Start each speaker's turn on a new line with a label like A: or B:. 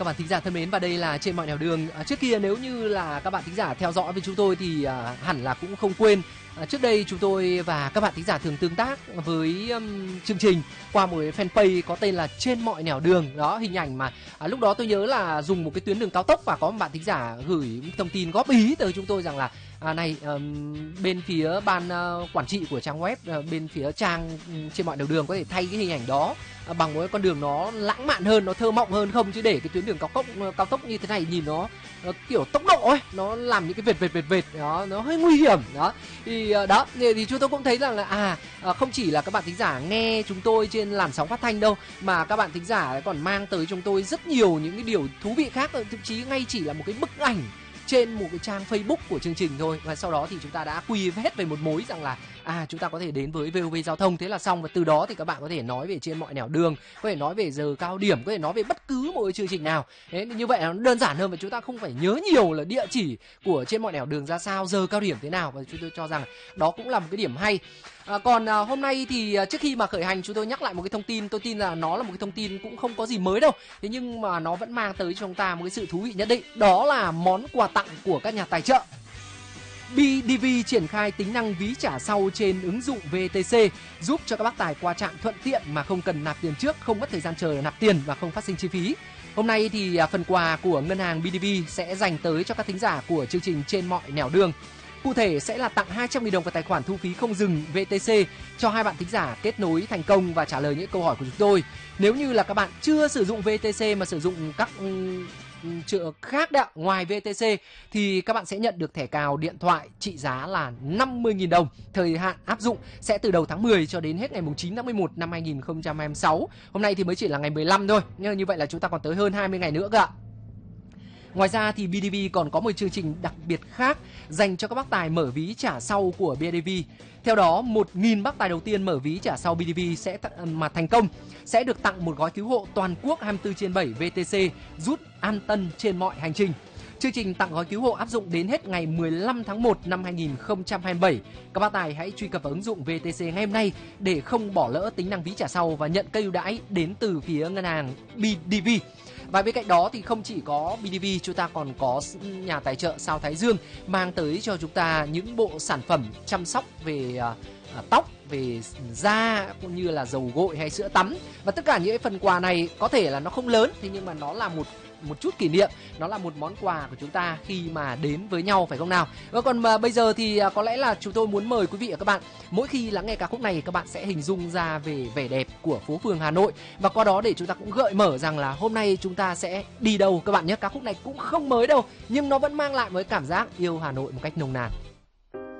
A: các bạn thính giả thân mến, và đây là Trên Mọi Nẻo Đường. Trước kia nếu như là các bạn thính giả theo dõi với chúng tôi thì hẳn là cũng không quên. Trước đây chúng tôi và các bạn thính giả thường tương tác với chương trình qua một cái fanpage có tên là Trên Mọi Nẻo Đường. Đó, hình ảnh mà lúc đó tôi nhớ là dùng một cái tuyến đường cao tốc, và có một bạn thính giả gửi thông tin góp ý tới chúng tôi rằng là này, bên phía ban quản trị của trang web, bên phía trang Trên Mọi Nẻo Đường có thể thay cái hình ảnh đó bằng một cái con đường nó lãng mạn hơn, nó thơ mộng hơn không, chứ để cái tuyến đường cao tốc như thế này nhìn nó kiểu tốc độ ấy, nó làm những cái vệt đó, nó hơi nguy hiểm đó. Thì đó thì chúng tôi cũng thấy rằng là không chỉ là các bạn thính giả nghe chúng tôi trên làn sóng phát thanh đâu, mà các bạn thính giả còn mang tới chúng tôi rất nhiều những cái điều thú vị khác, thậm chí ngay chỉ là một cái bức ảnh trên một cái trang Facebook của chương trình thôi, và sau đó thì chúng ta đã quy hết về một mối rằng là chúng ta có thể đến với VOV Giao thông, thế là xong. Và từ đó thì các bạn có thể nói về Trên Mọi Nẻo Đường, có thể nói về giờ cao điểm, có thể nói về bất cứ một cái chương trình nào. Thế như vậy nó đơn giản hơn, và chúng ta không phải nhớ nhiều là địa chỉ của Trên Mọi Nẻo Đường ra sao, giờ cao điểm thế nào, và chúng tôi cho rằng đó cũng là một cái điểm hay. Còn hôm nay thì trước khi mà khởi hành, chúng tôi nhắc lại một cái thông tin. Tôi tin là nó là một cái thông tin cũng không có gì mới đâu, thế nhưng mà nó vẫn mang tới cho chúng ta một cái sự thú vị nhất định. Đó là món quà tặng của các nhà tài trợ. BDV triển khai tính năng ví trả sau trên ứng dụng VTC, giúp cho các bác tài qua trạm thuận tiện mà không cần nạp tiền trước, không mất thời gian chờ nạp tiền và không phát sinh chi phí. Hôm nay thì phần quà của ngân hàng BDV sẽ dành tới cho các thính giả của chương trình Trên Mọi Nẻo Đường. Cụ thể sẽ là tặng 200.000 đồng vào tài khoản thu phí không dừng VTC cho hai bạn thính giả kết nối thành công và trả lời những câu hỏi của chúng tôi. Nếu như là các bạn chưa sử dụng VTC mà sử dụng các khác đấy, ngoài VTC thì các bạn sẽ nhận được thẻ cào điện thoại trị giá là 50.000 đồng. Thời hạn áp dụng sẽ từ đầu tháng 10 cho đến hết ngày 9 tháng 11 năm 2026. Hôm nay thì mới chỉ là ngày 15 thôi, nhưng như vậy là chúng ta còn tới hơn 20 ngày nữa cơ ạ. Ngoài ra thì BDV còn có một chương trình đặc biệt khác dành cho các bác tài mở ví trả sau của BDV. Theo đó, 1.000 bác tài đầu tiên mở ví trả sau BDV sẽ mà thành công sẽ được tặng một gói cứu hộ toàn quốc 24/7 VTC rút an tân trên mọi hành trình. Chương trình tặng gói cứu hộ áp dụng đến hết ngày 15 tháng 1 năm 2027. Các bác tài hãy truy cập vào ứng dụng VTC ngay hôm nay để không bỏ lỡ tính năng ví trả sau và nhận cây ưu đãi đến từ phía ngân hàng BDV. Và bên cạnh đó thì không chỉ có BDV, chúng ta còn có nhà tài trợ Sao Thái Dương mang tới cho chúng ta những bộ sản phẩm chăm sóc về tóc, về da, cũng như là dầu gội hay sữa tắm. Và tất cả những phần quà này có thể là nó không lớn, thế nhưng mà nó là một chút kỷ niệm, nó là một món quà của chúng ta khi mà đến với nhau, phải không nào? Và còn bây giờ thì có lẽ là chúng tôi muốn mời quý vị và các bạn, mỗi khi lắng nghe ca khúc này các bạn sẽ hình dung ra về vẻ đẹp của phố phường Hà Nội, và qua đó để chúng ta cũng gợi mở rằng là hôm nay chúng ta sẽ đi đâu các bạn nhé. Ca khúc này cũng không mới đâu, nhưng nó vẫn mang lại một cảm giác yêu Hà Nội một cách nồng nàn.